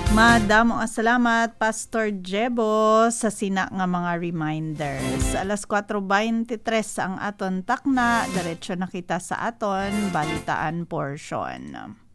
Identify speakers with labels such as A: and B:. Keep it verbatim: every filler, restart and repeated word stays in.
A: Madamo ang salamat, Pastor Jebo, sa sina nga mga reminders. Alas kwatro twenty-three ang aton takna, diretso na kita sa aton balitaan portion.